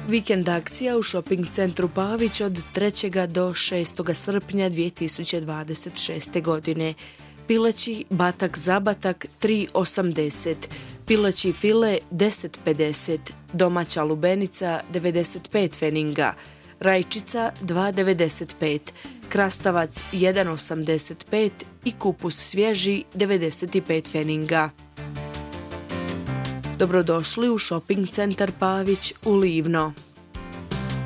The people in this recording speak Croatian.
Vikend akcija u shopping centru Pavić od 3. do 6. srpnja 2026. godine. Pileći batak zabatak 3,80, pileći file 10,50, domaća lubenica 95 feninga, rajčica 2,95, krastavac 1,85 i kupus svježi 95 feninga. Dobrodošli u shopping centar Pavić u Livno.